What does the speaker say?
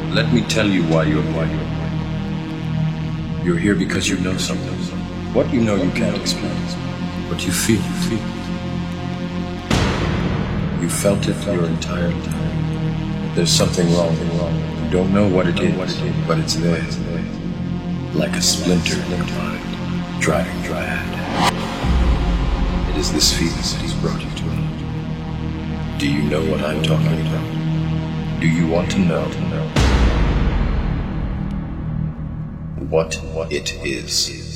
Let me tell you why you're here. You're here because you know something. What you know you can't explain, but you feel it. You felt it your entire time. There's something wrong. You don't know what it is, but it's there. Like a splinter in your mind, driving you mad. It is this feeling that has brought you to me. Do you know what I'm talking about? Do you want to know what it is?